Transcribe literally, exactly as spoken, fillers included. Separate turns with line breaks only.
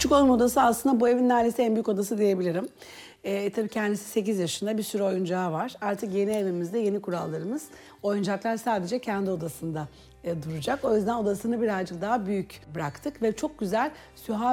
küçük oğlum odası aslında bu evin neredeyse en büyük odası diyebilirim. E, tabii kendisi sekiz yaşında, bir sürü oyuncağı var. Artık yeni evimizde yeni kurallarımız. Oyuncaklar sadece kendi odasında e, duracak. O yüzden odasını birazcık daha büyük bıraktık ve çok güzel Süha